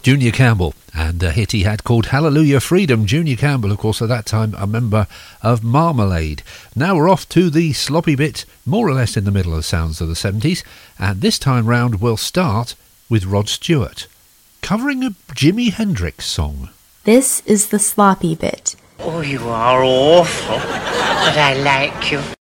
Junior Campbell, and a hit he had called Hallelujah Freedom. Junior Campbell, of course, at that time a member of Marmalade. Now we're off to the sloppy bit, more or less in the middle of the sounds of the 70s, and this time round we'll start with Rod Stewart, covering a Jimi Hendrix song. This is the sloppy bit. Oh, you are awful, but I like you.